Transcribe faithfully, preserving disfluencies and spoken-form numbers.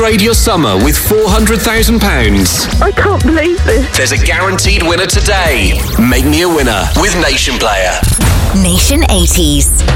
Upgrade your summer with four hundred thousand pounds. I can't believe this. There's a guaranteed winner today. Make me a winner with Nation Player. Nation eighties.